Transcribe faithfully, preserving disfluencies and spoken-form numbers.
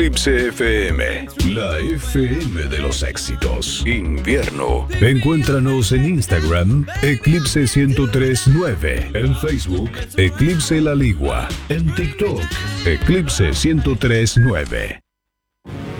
Eclipse F M, la F M de los éxitos. Invierno. Encuéntranos en Instagram, Eclipse ciento tres nueve. En Facebook, Eclipse La Ligua. En TikTok, Eclipse ciento tres nueve.